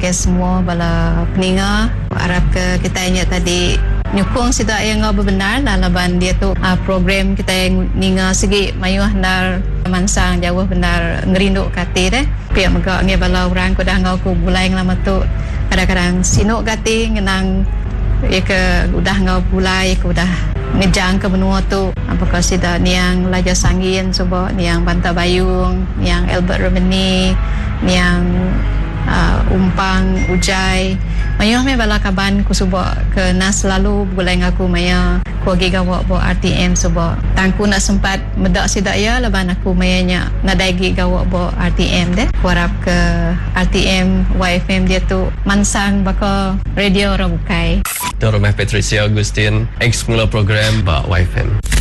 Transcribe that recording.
ke semua bala peninga. Harap ke kita ingat tadi nyukung sida yang benar laban dia tu program kita yang ninga segi mayuh nar mansang jauh benar ngerinduk kati deh. Pihak megak nge bala orang ko dah ngau ko bulai lama tu kadang-kadang sinuk kati ngenang ya ke udah ngau bulai ko udah ngejang ke benua tu apakah sida niang Laja Sangin coba niang Banta Bayung niang Albert Romani niang Umpang Ujai mayuh me bala kaban ku suba ke nas lalu bulai ngaku maya ku gigawa bo RTM suba tangku nak sempat medak sidak ya laban aku mayanya nadaigi gawa bo RTM deh ku harap ke RTM YFM dia tu mansang baka radio orang bukai Dr. Patricia Agustin ex mula program ba YFM.